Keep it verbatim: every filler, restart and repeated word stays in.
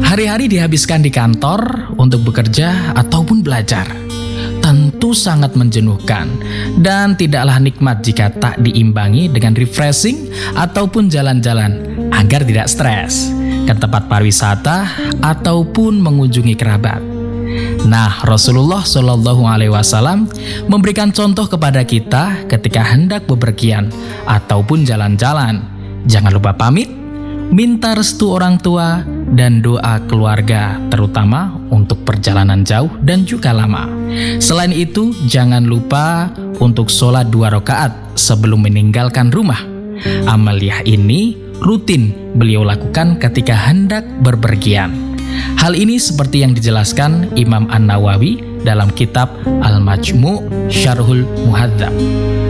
Hari-hari dihabiskan di kantor untuk bekerja ataupun belajar. Tentu sangat menjenuhkan dan tidaklah nikmat jika tak diimbangi dengan refreshing ataupun jalan-jalan agar tidak stres ke tempat pariwisata ataupun mengunjungi kerabat. Nah, Rasulullah Shallallahu Alaihi Wasallam memberikan contoh kepada kita ketika hendak bepergian ataupun jalan-jalan. Jangan lupa pamit, minta restu orang tua, dan doa keluarga, terutama untuk perjalanan jauh dan juga lama. Selain itu, jangan lupa untuk sholat dua rakaat sebelum meninggalkan rumah. Amaliyah ini rutin beliau lakukan ketika hendak berpergian. Hal ini seperti yang dijelaskan Imam An-Nawawi dalam kitab Al-Majmu' Syarhul Muhadzab.